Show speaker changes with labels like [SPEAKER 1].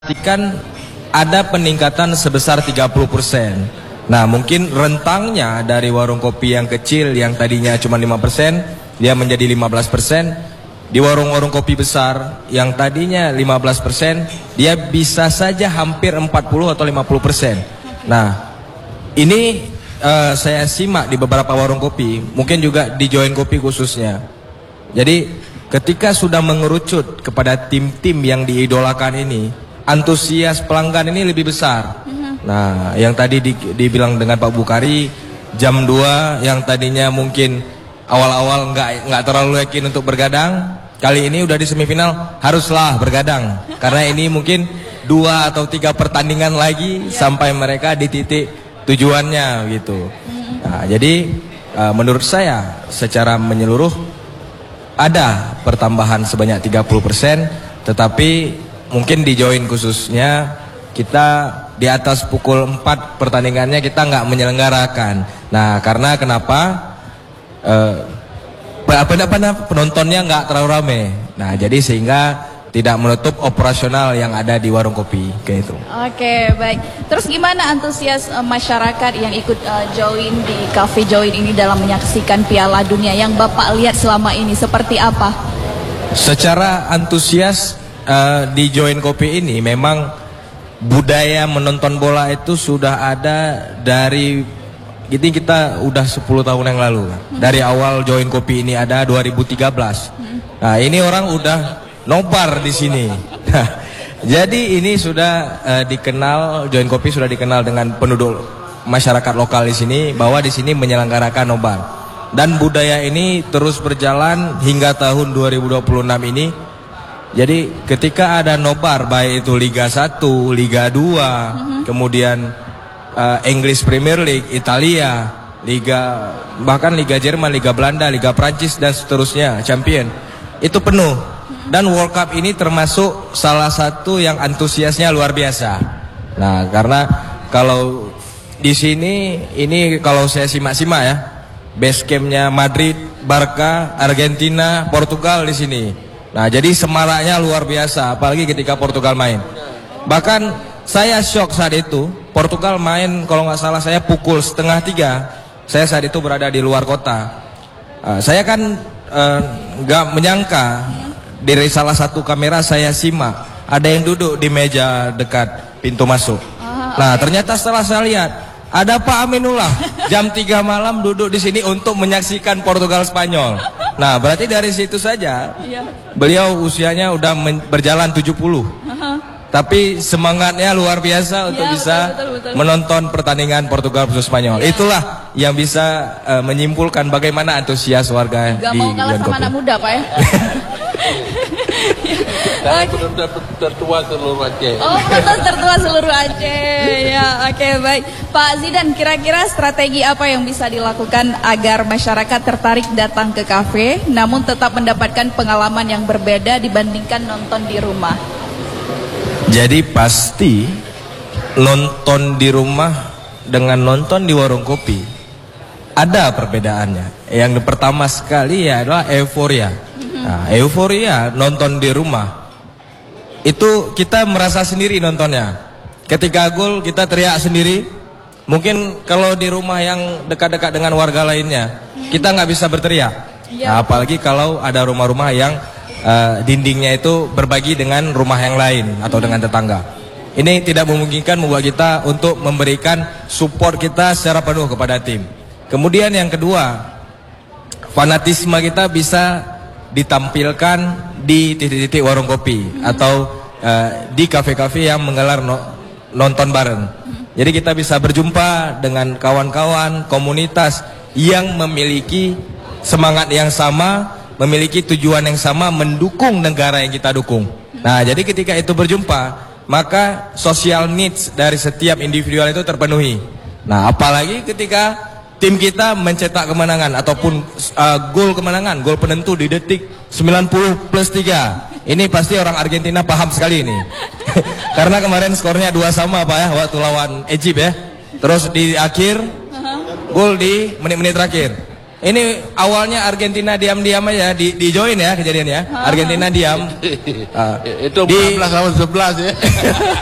[SPEAKER 1] perhatikan ada peningkatan sebesar 30%. Nah, mungkin rentangnya dari warung kopi yang kecil yang tadinya cuma 5%, dia menjadi 15%. Di warung-warung kopi besar yang tadinya 15%, dia bisa saja hampir 40 atau 50%. Nah, ini saya simak di beberapa warung kopi, mungkin juga di Join Kopi khususnya. Jadi ketika sudah mengerucut kepada tim-tim yang diidolakan ini, antusias pelanggan ini lebih besar. Nah, yang tadi dibilang dengan Pak Bukhari, jam 2 yang tadinya mungkin awal-awal nggak terlalu yakin untuk bergadang, kali ini udah di semifinal haruslah bergadang. Karena ini mungkin 2 atau 3 pertandingan lagi sampai mereka di titik tujuannya gitu. Nah, jadi menurut saya secara menyeluruh ada pertambahan sebanyak 30%, tetapi mungkin di Join khususnya kita di atas pukul 4 pertandingannya kita nggak menyelenggarakan. Nah, karena kenapa? Penontonnya nggak terlalu ramai. Nah, jadi sehingga tidak menutup operasional yang ada di warung kopi kayak itu.
[SPEAKER 2] Oke, baik. Terus gimana antusias masyarakat yang ikut join di Cafe Join ini dalam menyaksikan Piala Dunia yang Bapak lihat selama ini seperti apa?
[SPEAKER 1] Secara antusias di Join Kopi ini memang budaya menonton bola itu sudah ada dari kita udah 10 tahun yang lalu. Dari awal Join Kopi ini ada 2013. Nah, ini orang udah nobar di sini. Jadi ini sudah dikenal, Join Kopi sudah dikenal dengan penduduk masyarakat lokal di sini bahwa di sini menyelenggarakan nobar. Dan budaya ini terus berjalan hingga tahun 2026 ini. Jadi ketika ada nobar baik itu Liga 1, Liga 2, kemudian English Premier League, Italia, bahkan Liga Jerman, Liga Belanda, Liga Prancis dan seterusnya, Champion, itu penuh. Dan World Cup ini termasuk salah satu yang antusiasnya luar biasa. Nah, karena kalau di sini ini kalau saya simak-simak ya, base campnya Madrid, Barca, Argentina, Portugal di sini. Nah, jadi semaraknya luar biasa, apalagi ketika Portugal main. Bahkan saya shock saat itu, Portugal main kalau nggak salah saya pukul 2:30. Saya saat itu berada di luar kota. Saya kan nggak menyangka. Dari salah satu kamera saya simak ada yang duduk di meja dekat pintu masuk. Nah, ternyata setelah saya lihat ada Pak Aminullah jam 3 malam duduk di sini untuk menyaksikan Portugal Spanyol. Nah, berarti dari situ saja beliau usianya udah berjalan 70. Tapi semangatnya luar biasa untuk bisa betul. Menonton pertandingan Portugal versus Spanyol. Itulah yang bisa menyimpulkan bagaimana antusias warga
[SPEAKER 2] gak
[SPEAKER 1] di
[SPEAKER 2] mau kalah sama anak muda, Pak ya.
[SPEAKER 3] Penonton tertua seluruh Aceh.
[SPEAKER 2] Oh, penonton tertua seluruh Aceh. Ya, oke, baik. Pak Zidan, kira-kira strategi apa yang bisa dilakukan agar masyarakat tertarik datang ke kafe namun tetap mendapatkan pengalaman yang berbeda dibandingkan nonton di rumah?
[SPEAKER 1] Jadi pasti nonton di rumah dengan nonton di warung kopi ada perbedaannya. Yang pertama sekali ya adalah euforia. Nah, euforia nonton di rumah itu kita merasa sendiri nontonnya. Ketika gol kita teriak sendiri. Mungkin kalau di rumah yang dekat-dekat dengan warga lainnya kita nggak bisa berteriak. Nah, apalagi kalau ada rumah-rumah yang dindingnya itu berbagi dengan rumah yang lain atau dengan tetangga. Ini tidak memungkinkan membuat kita untuk memberikan support kita secara penuh kepada tim. Kemudian yang kedua, fanatisme kita bisa ditampilkan di titik-titik warung kopi atau di kafe-kafe yang menggelar nonton bareng. Jadi kita bisa berjumpa dengan kawan-kawan komunitas yang memiliki semangat yang sama, memiliki tujuan yang sama, mendukung negara yang kita dukung. Nah, jadi ketika itu berjumpa, maka social needs dari setiap individual itu terpenuhi. Nah, apalagi ketika tim kita mencetak kemenangan ataupun gol kemenangan, gol penentu di detik 90+3. Ini pasti orang Argentina paham sekali ini. Karena kemarin skornya 2-2 Pak ya, waktu lawan Egypt ya. Terus di akhir gol di menit-menit terakhir. Ini awalnya Argentina diam-diam aja di join ya kejadiannya. Argentina diam.
[SPEAKER 3] Itu 14 lawan 11 ya.